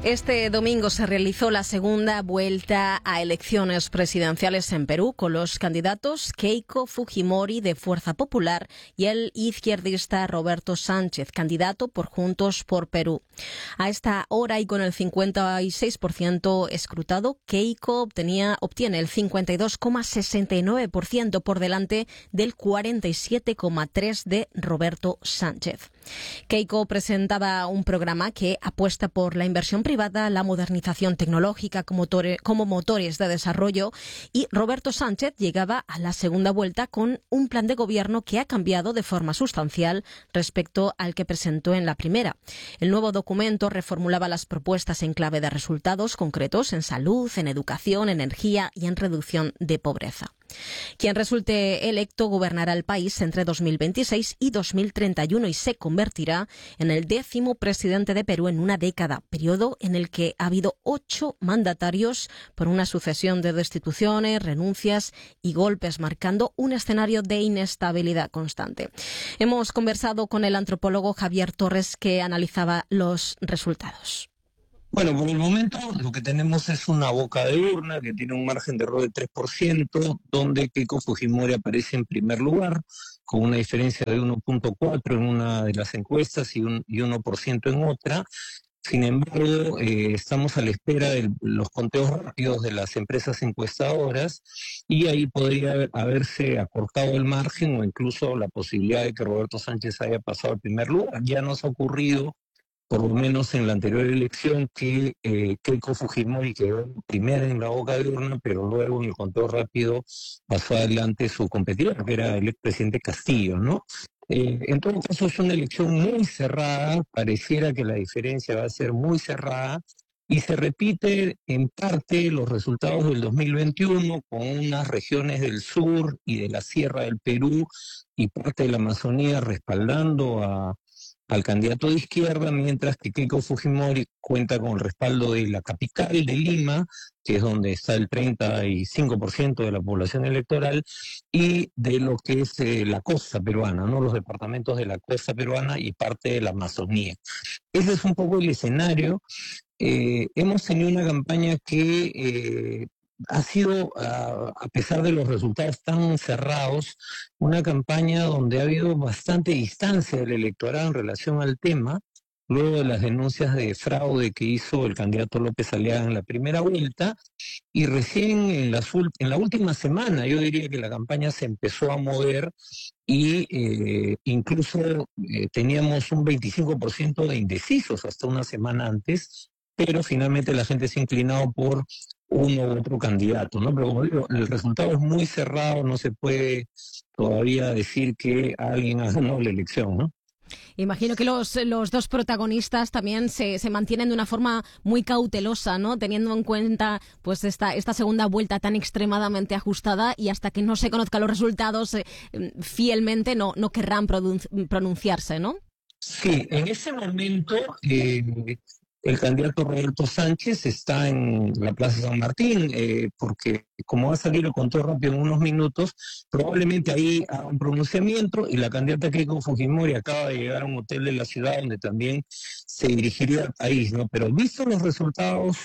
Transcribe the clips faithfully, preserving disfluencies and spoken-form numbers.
Este domingo se realizó la segunda vuelta a elecciones presidenciales en Perú con los candidatos Keiko Fujimori de Fuerza Popular y el izquierdista Roberto Sánchez, candidato por Juntos por Perú. A esta hora y con el cincuenta y seis por ciento escrutado, Keiko obtenía, obtiene el cincuenta y dos coma sesenta y nueve por ciento por delante del cuarenta y siete coma tres por ciento de Roberto Sánchez. Keiko presentaba un programa que apuesta por la inversión privada, la modernización tecnológica como, motore, como motores de desarrollo, y Roberto Sánchez llegaba a la segunda vuelta con un plan de gobierno que ha cambiado de forma sustancial respecto al que presentó en la primera. El nuevo documento reformulaba las propuestas en clave de resultados concretos en salud, en educación, energía y en reducción de pobreza. Quien resulte electo gobernará el país entre dos mil veintiséis y dos mil treinta y uno y se convertirá en el décimo presidente de Perú en una década, periodo en el que ha habido ocho mandatarios por una sucesión de destituciones, renuncias y golpes, marcando un escenario de inestabilidad constante. Hemos conversado con el antropólogo Javier Torres, que analizaba los resultados. Bueno, por el momento lo que tenemos es una boca de urna que tiene un margen de error de tres por ciento, donde Keiko Fujimori aparece en primer lugar, con una diferencia de uno punto cuatro en una de las encuestas y, un, y uno por ciento en otra. Sin embargo, eh, estamos a la espera de los conteos rápidos de las empresas encuestadoras y ahí podría haberse acortado el margen o incluso la posibilidad de que Roberto Sánchez haya pasado al primer lugar. Ya nos ha ocurrido, por lo menos en la anterior elección, que eh, Keiko Fujimori quedó primera en la boca de urna, pero luego en el conteo rápido pasó adelante su competidor, que era el expresidente Castillo, ¿no? Eh, en todo caso es una elección muy cerrada, pareciera que la diferencia va a ser muy cerrada, y se repite en parte los resultados del dos mil veintiuno con unas regiones del sur y de la sierra del Perú y parte de la Amazonía respaldando a al candidato de izquierda, mientras que Keiko Fujimori cuenta con el respaldo de la capital, de Lima, que es donde está el treinta y cinco por ciento de la población electoral, y de lo que es eh, la costa peruana, ¿no? Los departamentos de la costa peruana y parte de la Amazonía. Ese es un poco el escenario. Eh, hemos tenido una campaña que eh, ha sido, uh, a pesar de los resultados tan cerrados, una campaña donde ha habido bastante distancia del electorado en relación al tema, luego de las denuncias de fraude que hizo el candidato López Aliaga en la primera vuelta, y recién en, las, en la última semana yo diría que la campaña se empezó a mover y eh, incluso eh, teníamos un veinticinco por ciento de indecisos hasta una semana antes, pero finalmente la gente se ha inclinado por uno u otro candidato, ¿no? Pero como digo, el resultado es muy cerrado, no se puede todavía decir que alguien ha ganado la elección, ¿no? Imagino que los, los dos protagonistas también se, se mantienen de una forma muy cautelosa, ¿no? Teniendo en cuenta pues esta, esta segunda vuelta tan extremadamente ajustada, y hasta que no se conozcan los resultados eh, fielmente no, no querrán pronunciarse, ¿no? Sí, en ese momento eh, el candidato Roberto Sánchez está en la Plaza San Martín, eh, porque como va a salir el conteo rápido en unos minutos, probablemente ahí haga un pronunciamiento, y la candidata Keiko Fujimori acaba de llegar a un hotel de la ciudad donde también se dirigiría al país, ¿no? Pero visto los resultados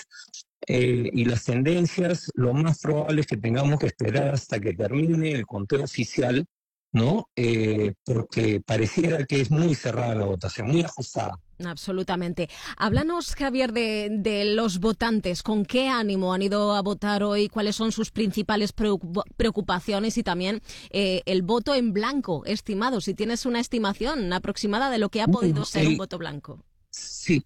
eh, y las tendencias, lo más probable es que tengamos que esperar hasta que termine el conteo oficial, ¿no? Eh, porque pareciera que es muy cerrada la votación, muy ajustada. Absolutamente. Háblanos, Javier, de, de los votantes. ¿Con qué ánimo han ido a votar hoy? ¿Cuáles son sus principales preocupaciones? Y también eh, el voto en blanco, estimado. Si tienes una estimación aproximada de lo que ha podido ser un voto blanco. Sí.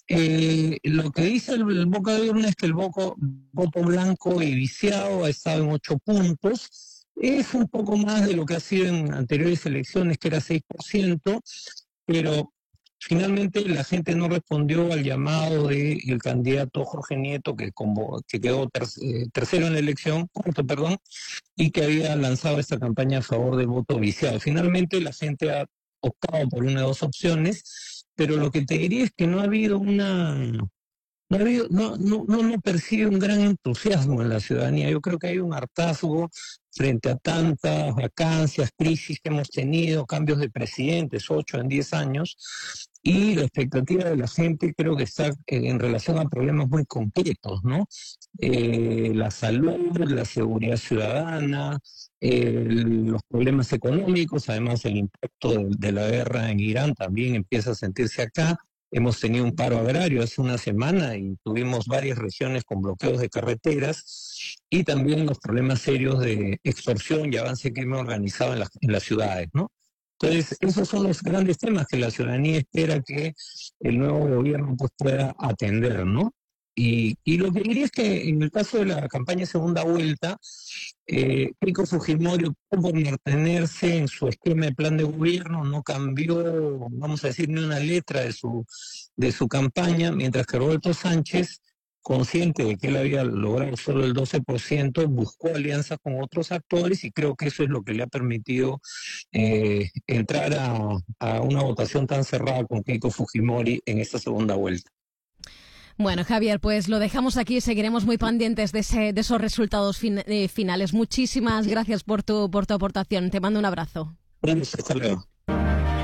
Eh, lo que dice el, el boca de urna es que el voto, voto blanco y viciado ha estado en ocho puntos. Es un poco más de lo que ha sido en anteriores elecciones, que era seis por ciento, pero finalmente la gente no respondió al llamado del candidato Jorge Nieto, que, convo, que quedó ter, eh, tercero en la elección, cuarto, perdón, y que había lanzado esta campaña a favor del voto viciado. Finalmente la gente ha optado por una de dos opciones, pero lo que te diría es que no ha habido una... No, ha habido, no, no, no, no percibe un gran entusiasmo en la ciudadanía. Yo creo que hay un hartazgo frente a tantas vacancias, crisis que hemos tenido, cambios de presidentes, ocho en diez años, y la expectativa de la gente creo que está en relación a problemas muy concretos, ¿no? Eh, la salud, la seguridad ciudadana, eh, los problemas económicos, además el impacto de, de la guerra en Irán también empieza a sentirse acá. Hemos tenido un paro agrario hace una semana y tuvimos varias regiones con bloqueos de carreteras y también los problemas serios de extorsión y avance crimen organizado en, la, en las ciudades, ¿no? Entonces, esos son los grandes temas que la ciudadanía espera que el nuevo gobierno pues, pueda atender, ¿no? Y, y lo que diría es que en el caso de la campaña segunda vuelta, eh, Keiko Fujimori optó por mantenerse en su esquema de plan de gobierno, no cambió, vamos a decir, ni una letra de su, de su campaña, mientras que Roberto Sánchez, consciente de que él había logrado solo el doce por ciento, buscó alianzas con otros actores y creo que eso es lo que le ha permitido eh, entrar a, a una votación tan cerrada con Keiko Fujimori en esta segunda vuelta. Bueno, Javier, pues lo dejamos aquí. Seguiremos muy pendientes de, ese, de esos resultados fin, eh, finales. Muchísimas gracias por tu, por tu aportación. Te mando un abrazo. Hasta luego.